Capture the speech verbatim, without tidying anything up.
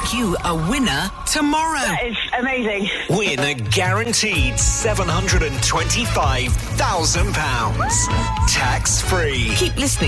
make you a winner tomorrow. That is amazing. Win a guaranteed seven hundred twenty-five thousand pounds. Tax-free. Keep listening